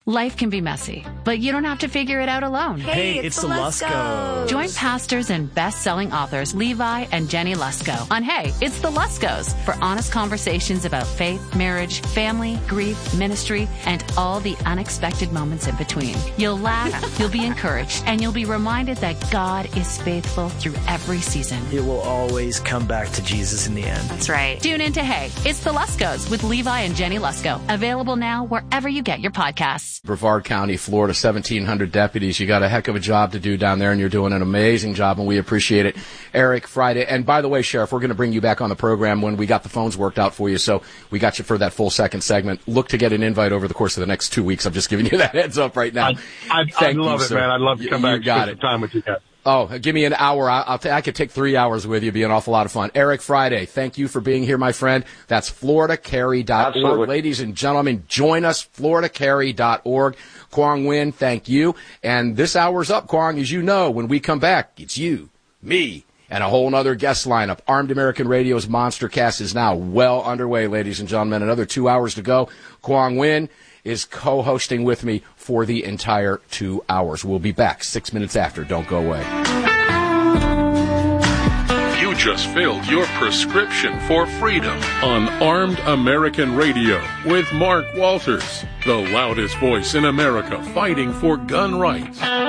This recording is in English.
Life can be messy, but you don't have to figure it out alone. Hey, it's the Luskos. Join pastors and best-selling authors Levi and Jenny Lusko on Hey, It's the Luskos for honest conversations about faith, marriage, family, grief, ministry, and all the unexpected moments in between. You'll laugh, you'll be encouraged, and you'll be reminded that God is faithful through every season. It will always come back to Jesus in the end. That's right. Tune in to Hey, It's the Luskos with Levi and Jenny Lusko. Available now wherever you get your podcasts. Brevard County, Florida, 1,700 deputies. You got a heck of a job to do down there, and you're doing an amazing job, and we appreciate it. Eric, Friday. And by the way, Sheriff, we're going to bring you back on the program when we got the phones worked out for you, so we got you for that full second segment. Look to get an invite over the course of the next 2 weeks. I'm just giving you that heads up right now. I'd love it, man. I'd love to come back and spend some time with you guys. Oh, give me an hour. I could take 3 hours with you. It'd be an awful lot of fun. Eric Friday, thank you for being here, my friend. That's FloridaCarry.org. Absolutely. Ladies and gentlemen, join us, FloridaCarry.org. Kwong Win, thank you. And this hour's up, Kwong. As you know, when we come back, it's you, me, and a whole other guest lineup. Armed American Radio's Monster Cast is now well underway, ladies and gentlemen. Another 2 hours to go. Kwong Win is co-hosting with me for the entire 2 hours. We'll be back 6 minutes after. Don't go away. You just filled your prescription for freedom on Armed American Radio with Mark Walters, the loudest voice in America fighting for gun rights.